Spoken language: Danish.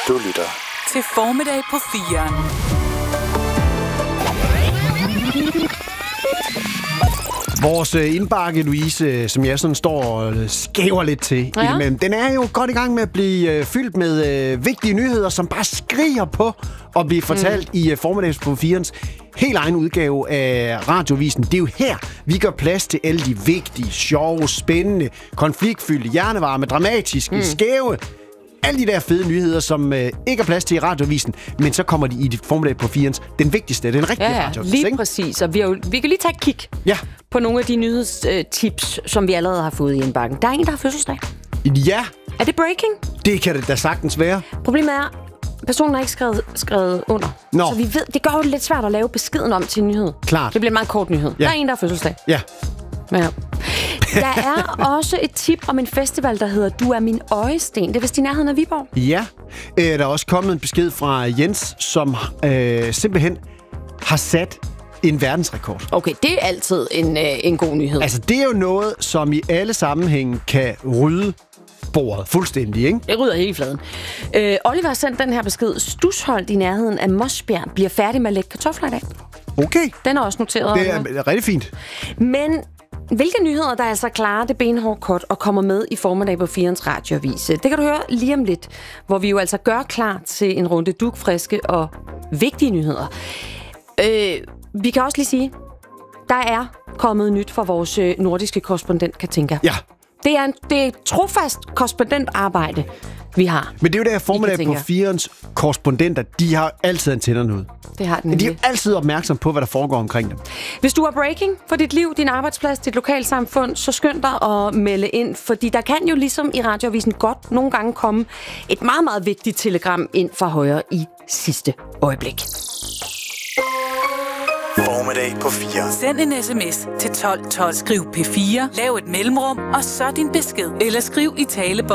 Du lytter til Formiddag på 4'eren. Vores indbakke, Louise, som jeg sådan står og skæver lidt til, den er jo godt i gang med at blive fyldt med vigtige nyheder, som bare skriger på at blive fortalt i Formiddags på 4'erens helt egen udgave af Radiovisen. Det er jo her, vi gør plads til alle de vigtige, sjove, spændende, konfliktfyldte, hjernevarme, dramatiske, skæve, alle de der fede nyheder, som ikke er plads til i Radiovisen, men så kommer de i Formiddag på 4'erens, den vigtigste, den rigtige radioavis. Lige præcis. Og vi kan lige tage et kig på nogle af de nyhedstips, som vi allerede har fået i indbakken. Der er en, der har fødselsdag. Ja. Er det breaking? Det kan det da sagtens være. Problemet er, personen har ikke skrevet under. Nå. Så vi ved, det gør jo lidt svært at lave beskeden om til en nyhed. Klart. Det bliver en meget kort nyhed. Ja. Der er en, der har fødselsdag. Ja. Ja. Der er også et tip om en festival, der hedder Du er min øjesten. Det er vist i nærheden af Viborg. Ja. Der er også kommet en besked fra Jens, som simpelthen har sat en verdensrekord. Okay, det er altid en god nyhed. Altså, det er jo noget, som i alle sammenhænge kan rydde bordet fuldstændig, ikke? Det rydder hele fladen. Oliver har sendt den her besked. Stusholdt i nærheden af Mosbjerg bliver færdig med at lægge kartofler i dag. Okay. Den er også noteret. Det er rigtig fint. Men hvilke nyheder, der altså klarer det benhårde kort og kommer med i Formiddag på 4'erens radioavis? Det kan du høre lige om lidt, hvor vi jo altså gør klar til en runde dugfriske og vigtige nyheder. Vi kan også lige sige, der er kommet nyt fra vores nordiske korrespondent, Katinka. Ja. Det er et trofast korrespondentarbejde, vi har. Men det er jo der Formiddag på 4'erens korrespondenter, de har altid antennerne ud. Det har den. De er altid opmærksom på, hvad der foregår omkring dem. Hvis du har breaking for dit liv, din arbejdsplads, dit lokalsamfund, så skynd dig at melde ind, fordi der kan jo ligesom i Radioavisen godt nogle gange komme et meget, meget vigtigt telegram ind fra højre i sidste øjeblik. Formiddag på 4. Send en sms til 12 12. Skriv P4, lav et mellemrum, og så din besked. Eller skriv i talebånd.